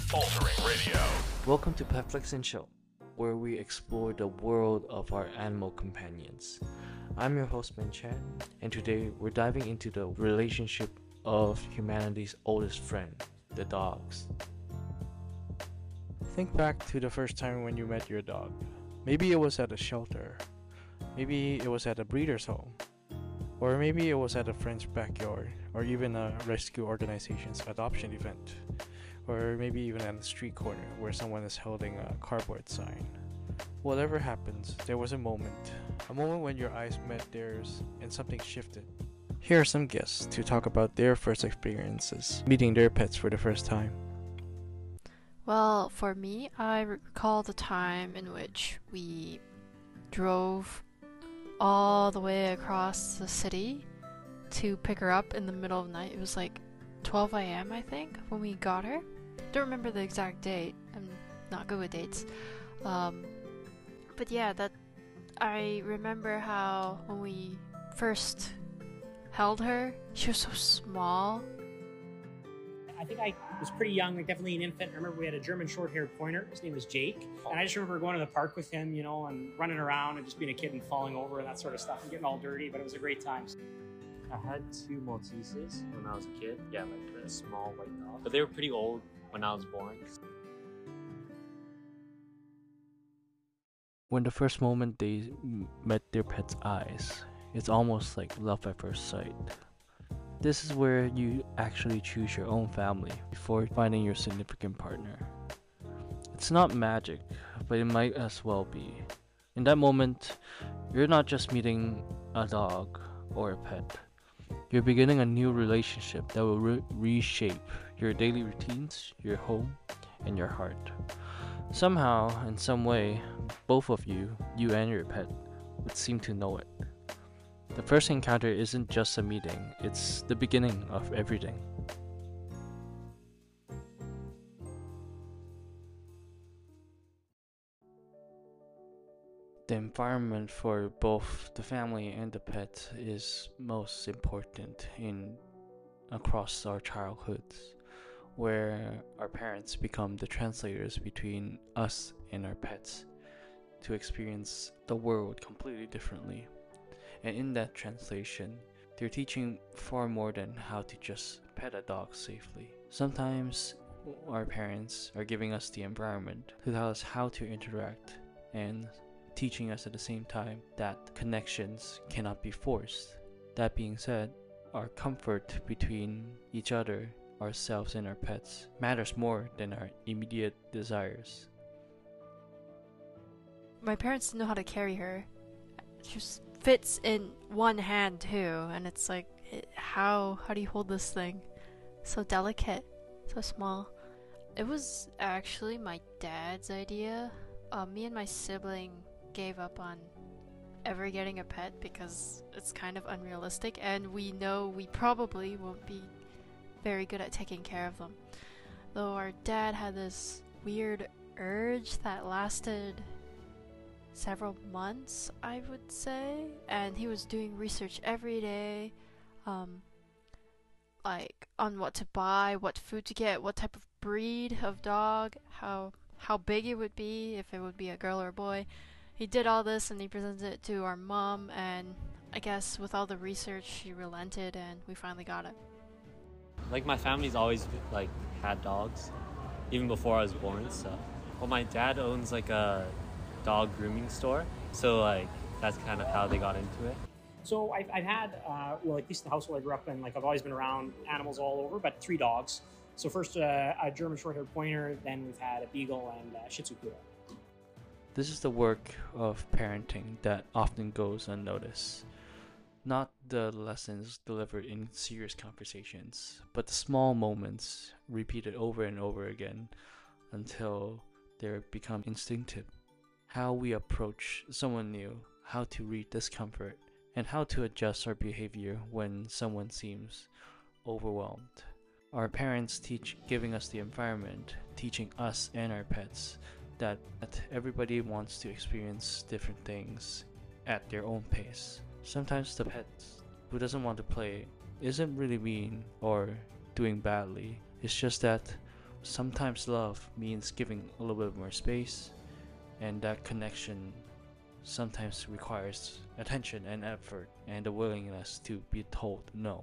Altering Radio. Welcome to Petflix and Show, where we explore the world of our animal companions. I'm your host Ben Chan, and today we're diving into the relationship of humanity's oldest friend, the dogs. Think back to the first time when you met your dog. Maybe it was at a shelter. Maybe it was at a breeder's home. Or maybe it was at a friend's backyard, or even a rescue organization's adoption event. Or maybe even at a street corner where someone is holding a cardboard sign. Whatever happens, there was a moment when your eyes met theirs and something shifted. Here are some guests to talk about their first experiences meeting their pets for the first time. Well, for me, I recall the time in which we drove all the way across the city to pick her up in the middle of the night. It was like 12 a.m. I think when we got her. Don't remember the exact date. I'm not good with dates. But yeah, that I remember how when we first held her, she was so small. I think I was pretty young, like definitely an infant. I remember we had a German short-haired pointer. His name was Jake. And I just remember going to the park with him, and running around and just being a kid and falling over and that sort of stuff and getting all dirty, but it was a great time. I had two Malteses when I was a kid. Yeah, like a small white dog. But they were pretty old when I was born. When the first moment they met their pet's eyes, it's almost like love at first sight. This is where you actually choose your own family before finding your significant partner. It's not magic, but it might as well be. In that moment, you're not just meeting a dog or a pet. You're beginning a new relationship that will reshape your daily routines, your home, and your heart. Somehow, in some way, both of you and your pet, would seem to know it. The first encounter isn't just a meeting, it's the beginning of everything. The environment for both the family and the pet is most important across our childhoods, where our parents become the translators between us and our pets to experience the world completely differently. And in that translation, they're teaching far more than how to just pet a dog safely. Sometimes our parents are giving us the environment to tell us how to interact and teaching us at the same time that connections cannot be forced. That being said, our comfort between each other, ourselves, and our pets matters more than our immediate desires. My parents didn't know how to carry her. She just fits in one hand too, and it's like, how do you hold this thing? So delicate, so small. It was actually my dad's idea. Me and my sibling gave up on ever getting a pet because it's kind of unrealistic, and we know we probably won't be very good at taking care of them. Though our dad had this weird urge that lasted several months, I would say, and he was doing research every day, like on what to buy, what food to get, what type of breed of dog, how big it would be, if it would be a girl or a boy. He did all this and he presented it to our mom, and I guess with all the research she relented and we finally got it. Like my family's always like had dogs, even before I was born. So, well, my dad owns like a dog grooming store, so like that's kind of how they got into it. So I've had, well, at least the household I grew up in, like I've always been around animals all over, but 3 dogs. So first a German short-haired pointer, then we've had a beagle and a Shih Tzu poodle. This is the work of parenting that often goes unnoticed. Not the lessons delivered in serious conversations, but the small moments repeated over and over again until they become instinctive. How we approach someone new, how to read discomfort, and how to adjust our behavior when someone seems overwhelmed. Our parents giving us the environment, teaching us and our pets that everybody wants to experience different things at their own pace. Sometimes the pet who doesn't want to play isn't really mean or doing badly. It's just that sometimes love means giving a little bit more space, and that connection sometimes requires attention and effort and the willingness to be told no.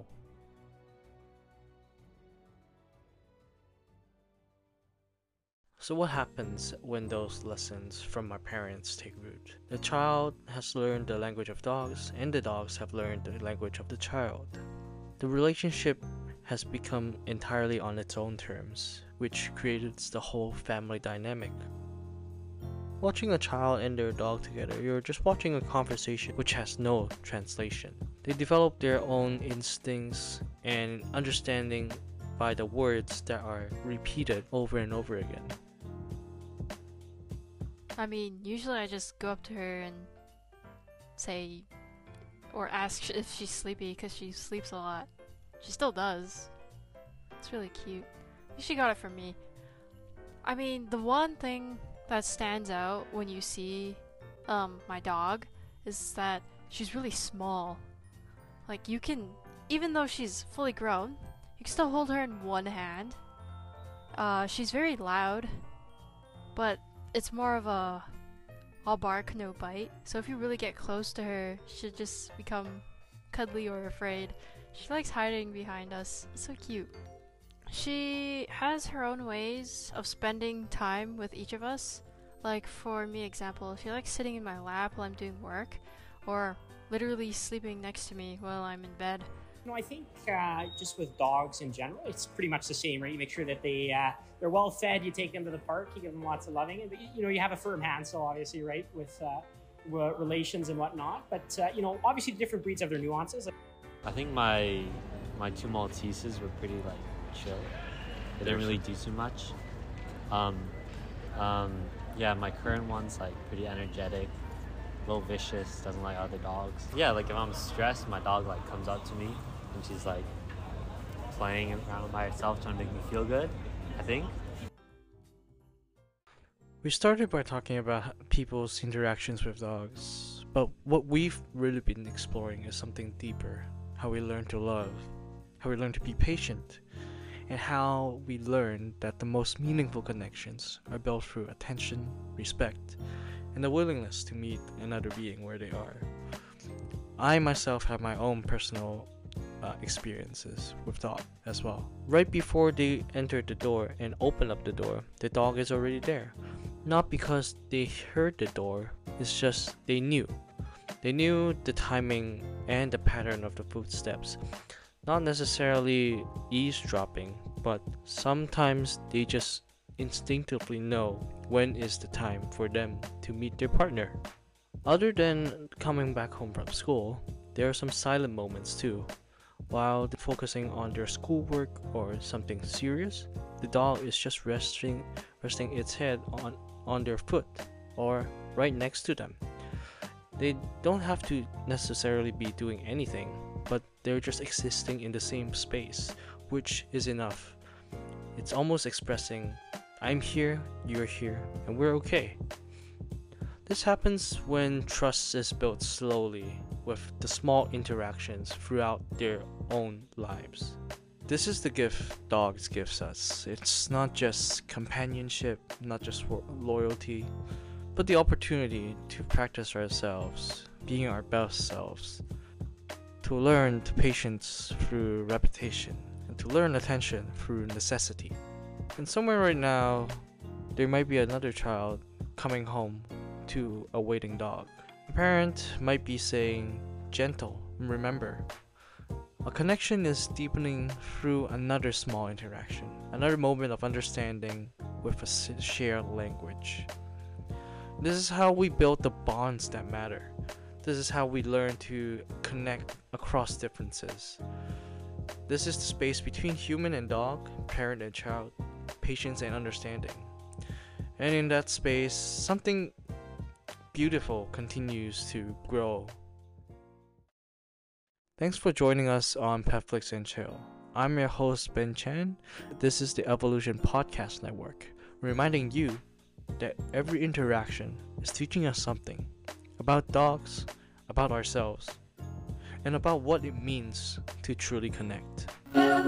So what happens when those lessons from our parents take root? The child has learned the language of dogs, and the dogs have learned the language of the child. The relationship has become entirely on its own terms, which creates the whole family dynamic. Watching a child and their dog together, you're just watching a conversation which has no translation. They develop their own instincts and understanding by the words that are repeated over and over again. I mean, usually I just go up to her and say, or ask if she's sleepy, because she sleeps a lot. She still does. It's really cute. She got it from me. I mean, the one thing that stands out when you see my dog is that she's really small. Like, you can, even though she's fully grown, you can still hold her in one hand. She's very loud, but it's more of a I'll bark, no bite. So if you really get close to her, she'll just become cuddly or afraid. She likes hiding behind us. It's so cute. She has her own ways of spending time with each of us. Like, for me, example, she likes sitting in my lap while I'm doing work, or literally sleeping next to me while I'm in bed. You know, I think just with dogs in general, it's pretty much the same, right? You make sure that they're well fed. You take them to the park. You give them lots of loving, and you have a firm handle, obviously, right, with relations and whatnot. But obviously, different breeds have their nuances. I think my two Malteses were pretty chill. They didn't really do too much. Yeah, my current one's pretty energetic, a little vicious, doesn't like other dogs. Yeah, if I'm stressed, my dog comes up to me and she's playing around by herself, trying to make me feel good, I think. We started by talking about people's interactions with dogs, but what we've really been exploring is something deeper. How we learn to love, how we learn to be patient, and how we learn that the most meaningful connections are built through attention, respect, and the willingness to meet another being where they are. I myself have my own personal experiences with dog as well. Right before they enter the door and open up the door, the dog is already there. Not because they heard the door, it's just they knew. They knew the timing and the pattern of the footsteps. Not necessarily eavesdropping, but sometimes they just instinctively know when is the time for them to meet their partner. Other than coming back home from school, there are some silent moments too. While they're focusing on their schoolwork or something serious, the dog is just resting its head on their foot or right next to them. They don't have to necessarily be doing anything, but they're just existing in the same space, which is enough. It's almost expressing, I'm here, you're here, and we're okay. This happens when trust is built slowly with the small interactions throughout their own lives. This is the gift dogs gives us. It's not just companionship, not just loyalty, but the opportunity to practice ourselves, being our best selves, to learn patience through repetition, and to learn attention through necessity. And somewhere right now, there might be another child coming home to a waiting dog. A parent might be saying, gentle, remember. A connection is deepening through another small interaction, another moment of understanding with a shared language. This is how we build the bonds that matter. This is how we learn to connect across differences. This is the space between human and dog, parent and child, patience and understanding. And in that space, something beautiful continues to grow. Thanks for joining us on Petflix and Chill. I'm your host, Ben Chan. This is the Evolution Podcast Network, reminding you that every interaction is teaching us something about dogs, about ourselves, and about what it means to truly connect.